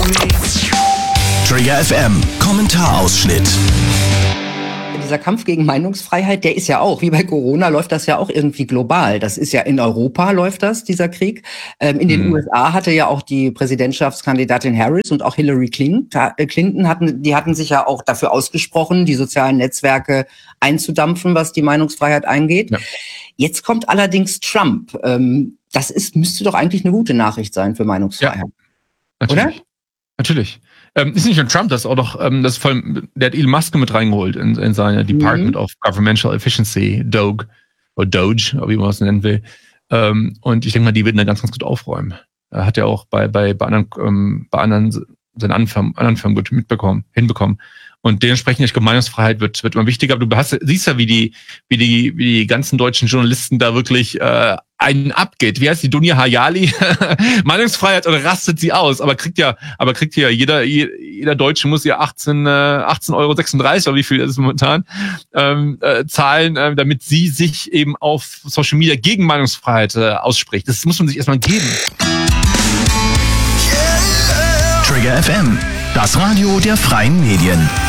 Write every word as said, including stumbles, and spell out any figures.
Trigger F M, Kommentarausschnitt. Dieser Kampf gegen Meinungsfreiheit, der ist ja auch, wie bei Corona, läuft das ja auch irgendwie global. Das ist ja in Europa läuft das, dieser Krieg. Ähm, in den mhm. U S A hatte ja auch die Präsidentschaftskandidatin Harris und auch Hillary Clinton hatten, die hatten sich ja auch dafür ausgesprochen, die sozialen Netzwerke einzudampfen, was die Meinungsfreiheit angeht. Ja. Jetzt kommt allerdings Trump. Ähm, das ist, müsste doch eigentlich eine gute Nachricht sein für Meinungsfreiheit. Ja, natürlich. Oder? Natürlich. Ähm, ist nicht nur Trump, das ist auch doch, ähm, das vor allem, der hat Elon Musk mit reingeholt in, in seine Department mhm. of Governmental Efficiency, D O G, oder Doge, wie man es nennen will. Ähm, und ich denke mal, die werden da ganz, ganz gut aufräumen. Er hat ja auch bei, bei, bei anderen, ähm, bei anderen, seinen anderen Firmen, anderen Firmen gut mitbekommen, hinbekommen. Und dementsprechend, ich glaube, Meinungsfreiheit wird, wird immer wichtiger. Aber du hast, siehst ja, wie die, wie die, wie die ganzen deutschen Journalisten da wirklich, äh, einen abgeht. Wie heißt die? Dunja Hayali? Meinungsfreiheit oder rastet sie aus? Aber kriegt ja, aber kriegt ja jeder, jeder Deutsche muss ja achtzehn Euro sechsunddreißig oder wie viel ist es momentan, ähm, äh, zahlen, äh, damit sie sich eben auf Social Media gegen Meinungsfreiheit äh, ausspricht. Das muss man sich erstmal geben. Trigger F M, das Radio der freien Medien.